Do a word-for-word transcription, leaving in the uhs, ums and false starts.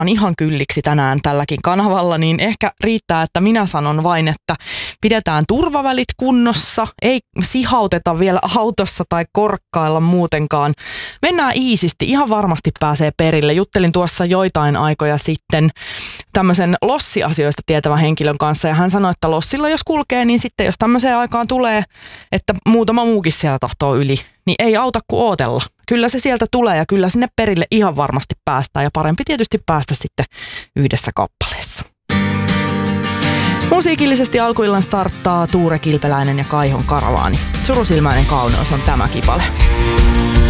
on ihan kylliksi tänään tälläkin kanavalla, niin ehkä riittää, että minä sanon vain, että pidetään turvavälit kunnossa, ei sihauteta vielä autossa tai korkkailla muutenkaan. Mennään iisisti, ihan varmasti pääsee perille. Juttelin tuossa joitain aikoja sitten tämmöisen lossiasioista tietävän henkilön kanssa ja hän sanoi, että lossilla jos kulkee, niin sitten jos tämmöiseen aikaan tulee, että muutama muukin siellä tahtoo yli, niin ei auta kuin ootella. Kyllä se sieltä tulee ja kyllä sinne perille ihan varmasti päästään ja parempi tietysti päästä sitten yhdessä kappaleessa. Musiikillisesti alkuillan starttaa Tuure Kilpeläinen ja Kaihon Karavaani. Surusilmäinen kauneus on tämä kipale.